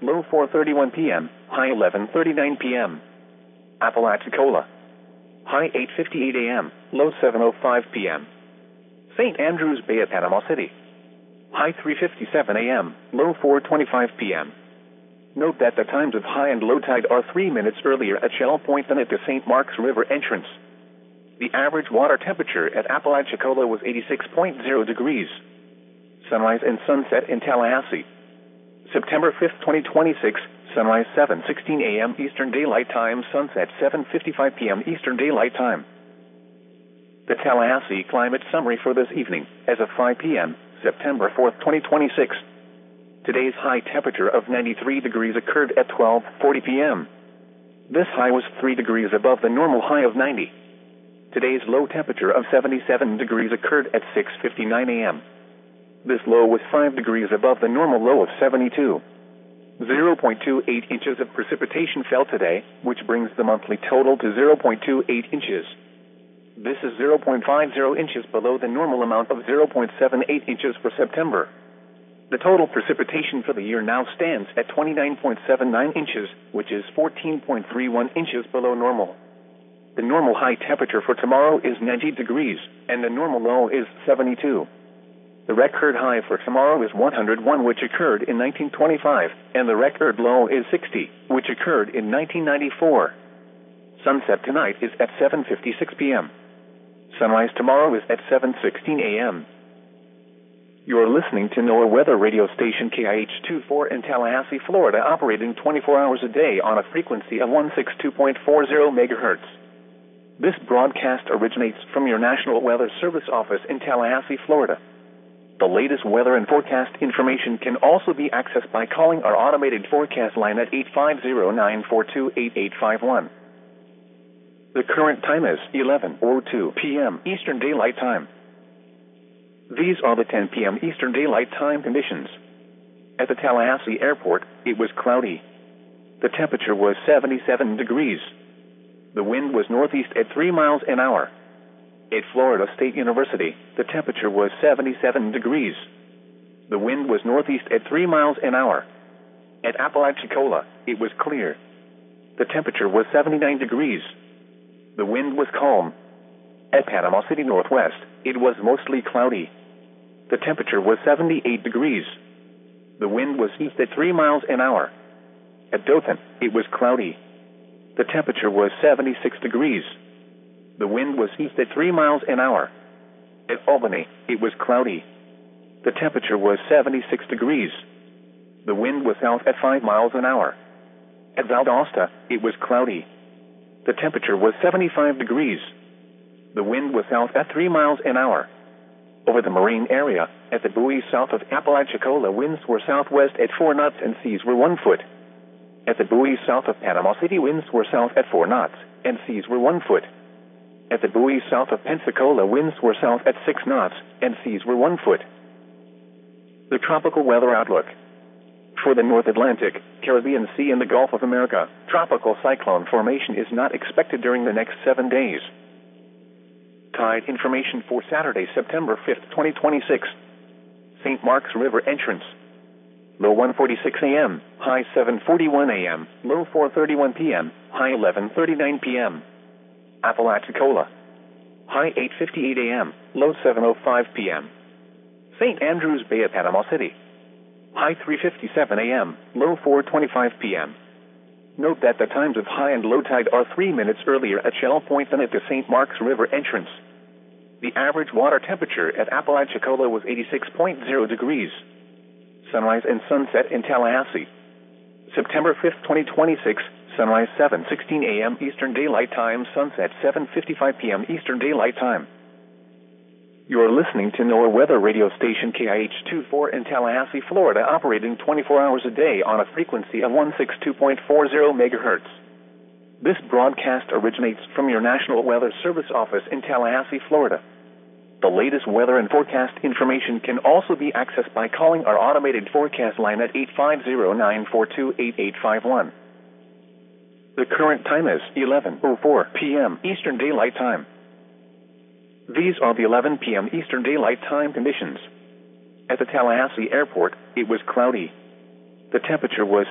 low 4:31 p.m., high 11:39 p.m. Apalachicola, high 8:58 a.m., low 7:05 p.m. St. Andrews Bay at Panama City, high 3:57 a.m., low 4:25 p.m. Note that the times of high and low tide are 3 minutes earlier at Shell Point than at the St. Marks River entrance. The average water temperature at Apalachicola was 86.0 degrees. Sunrise and sunset in Tallahassee. September 5th, 2026, sunrise 7:16 a.m. Eastern Daylight Time, sunset 7:55 p.m. Eastern Daylight Time. The Tallahassee climate summary for this evening, as of 5 p.m., September 4th, 2026. Today's high temperature of 93 degrees occurred at 12:40 p.m. This high was 3 degrees above the normal high of 90. Today's low temperature of 77 degrees occurred at 6:59 a.m. This low was 5 degrees above the normal low of 72. 0.28 inches of precipitation fell today, which brings the monthly total to 0.28 inches. This is 0.50 inches below the normal amount of 0.78 inches for September. The total precipitation for the year now stands at 29.79 inches, which is 14.31 inches below normal. The normal high temperature for tomorrow is 90 degrees, and the normal low is 72. The record high for tomorrow is 101, which occurred in 1925, and the record low is 60, which occurred in 1994. Sunset tonight is at 7:56 p.m. Sunrise tomorrow is at 7:16 a.m. You're listening to NOAA weather radio station KIH-24 in Tallahassee, Florida, operating 24 hours a day on a frequency of 162.40 megahertz. This broadcast originates from your National Weather Service office in Tallahassee, Florida. The latest weather and forecast information can also be accessed by calling our automated forecast line at 850-942-8851. The current time is 11:02 p.m. Eastern Daylight Time. These are the 10 p.m. Eastern Daylight Time conditions. At the Tallahassee Airport, it was cloudy. The temperature was 77 degrees. The wind was northeast at 3 miles an hour. At Florida State University, the temperature was 77 degrees. The wind was northeast at 3 miles an hour. At Apalachicola, it was clear. The temperature was 79 degrees. The wind was calm. At Panama City Northwest, it was mostly cloudy. The temperature was 78 degrees. The wind was east at 3 miles an hour. At Dothan, it was cloudy. The temperature was 76 degrees. The wind was east at 3 miles an hour. At Albany, it was cloudy. The temperature was 76 degrees. The wind was south at 5 miles an hour. At Valdosta, it was cloudy. The temperature was 75 degrees. The wind was south at 3 miles an hour. Over the marine area, at the buoys south of Apalachicola, winds were southwest at 4 knots and seas were 1 foot. At the buoys south of Panama City, winds were south at 4 knots and seas were 1 foot. At the buoys south of Pensacola, winds were south at 6 knots and seas were 1 foot. The tropical weather outlook. For the North Atlantic, Caribbean Sea, and the Gulf of America, tropical cyclone formation is not expected during the next 7 days. Tide information for Saturday, September 5th, 2026. St. Marks River entrance. Low 1:46 a.m., high 7:41 a.m., low 4:31 p.m., high 11:39 p.m. Apalachicola, high 8:58 a.m., low 7:05 p.m. St. Andrews Bay at Panama City, high 3:57 a.m., low 4:25 p.m. Note that the times of high and low tide are 3 minutes earlier at Shell Point than at the St. Marks River entrance. The average water temperature at Apalachicola was 86.0 degrees. Sunrise and sunset in Tallahassee. September 5th, 2026, sunrise 7:16 a.m. Eastern Daylight Time, sunset 7:55 p.m. Eastern Daylight Time. You are listening to NOAA weather radio station KIH-24 in Tallahassee, Florida, operating 24 hours a day on a frequency of 162.40 megahertz. This broadcast originates from your National Weather Service office in Tallahassee, Florida. The latest weather and forecast information can also be accessed by calling our automated forecast line at 850-942-8851. The current time is 11:04 p.m. Eastern Daylight Time. These are the 11 p.m. Eastern Daylight Time conditions. At the Tallahassee Airport, it was cloudy. The temperature was